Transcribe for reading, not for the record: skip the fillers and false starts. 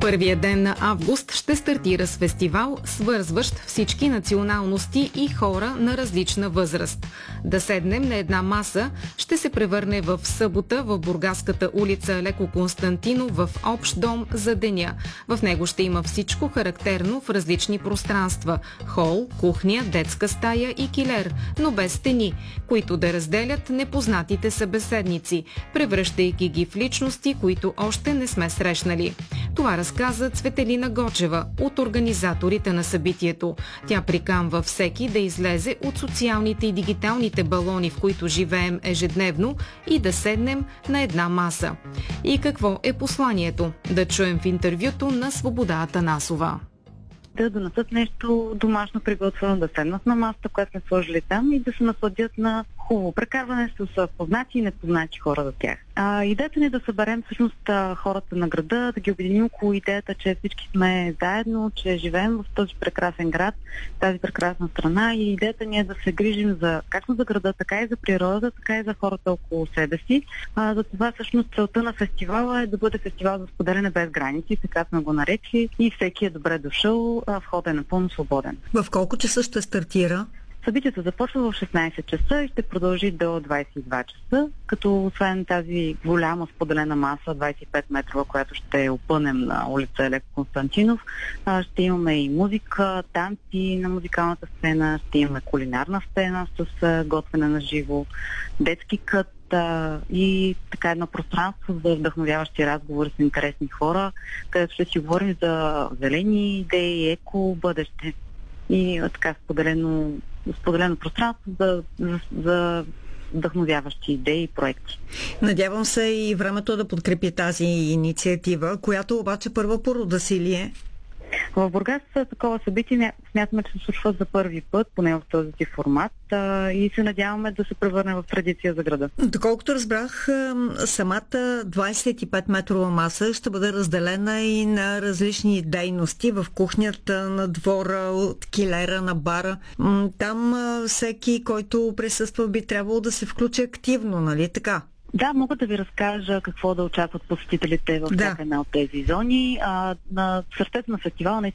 Първия ден на август ще стартира с фестивал, свързващ всички националности и хора на различна възраст. Да седнем на една маса ще се превърне в събота в Бургаската улица Леко Константинов в общ дом за деня. В него ще има всичко характерно в различни пространства – хол, кухня, детска стая и килер, но без стени, които да разделят непознатите събеседници, превръщайки ги в личности, които още не сме срещнали. Това разказа Цветелина Гочева от организаторите на събитието. Тя приканва всеки да излезе от социалните и дигиталните балони, в които живеем ежедневно, и да седнем на една маса. И какво е посланието? Да чуем в интервюто на Свобода Атанасова. Да донесат нещо домашно приготвено, да седнат на масата, която сме сложили там, и да се насладят на хубаво прекарване с познати и непознати хора за тях. Идеята ни е да съберем всъщност хората на града, да ги обединим около идеята, че всички сме заедно, че живеем в този прекрасен град, тази прекрасна страна, и идеята ни е да се грижим за както за града, така и за природата, така и за хората около себе си. За това всъщност целта на фестивала е да бъде фестивал за споделяне без граници, така сме го нарекли, и всеки е добре дошъл, входът е напълно свободен. В колко часа ще стартира? Събитието започва в 16 часа и ще продължи до 22 часа, като освен тази голяма споделена маса, 25 метрова, която ще опънем на улица Леко Константинов, ще имаме и музика, танци на музикалната сцена, ще имаме кулинарна сцена с готвене на живо, детски кът и така едно пространство за вдъхновяващи разговори с интересни хора, където ще си говорим за зелени идеи, еко бъдеще и така споделено пространство за вдъхновяващи идеи и проекти. Надявам се и времето да подкрепи тази инициатива, която обаче първа по рода си ли е? В Бургас такова събитие смятаме, че се случва за първи път, поне в този си формат, и се надяваме да се превърне в традиция за града. Доколкото разбрах, самата 25-метрова маса ще бъде разделена и на различни дейности в кухнята, на двора, от килера, на бара. Там всеки, който присъства, би трябвало да се включи активно, нали така? Да, мога да ви разкажа какво да очакват посетителите в всяка една от тези зони. На сърцето на фестивала